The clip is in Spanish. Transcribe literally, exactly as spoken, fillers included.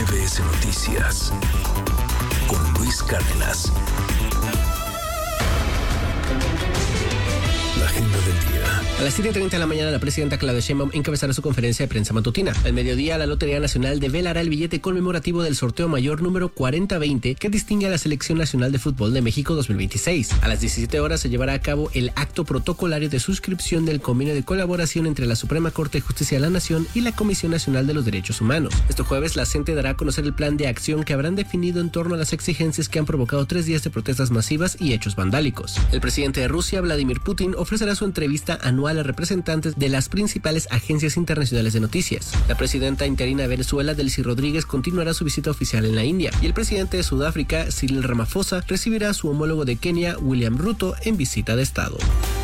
B S Noticias con Luis Cárdenas. La agenda del día. A las siete treinta de la mañana, la presidenta Claudia Sheinbaum encabezará su conferencia de prensa matutina. Al mediodía, la Lotería Nacional develará el billete conmemorativo del sorteo mayor número cuarenta veinte que distingue a la Selección Nacional de Fútbol de México dos mil veintiséis. A las diecisiete horas se llevará a cabo el acto protocolario de suscripción del convenio de colaboración entre la Suprema Corte de Justicia de la Nación y la Comisión Nacional de los Derechos Humanos. Este jueves, la C E N T E dará a conocer el plan de acción que habrán definido en torno a las exigencias que han provocado tres días de protestas masivas y hechos vandálicos. El presidente de Rusia, Vladimir Putin, ofrecerá su entrevista anual a representantes de las principales agencias internacionales de noticias. La presidenta interina de Venezuela, Delcy Rodríguez, continuará su visita oficial en la India, y el presidente de Sudáfrica, Cyril Ramaphosa, recibirá a su homólogo de Kenia, William Ruto, en visita de Estado.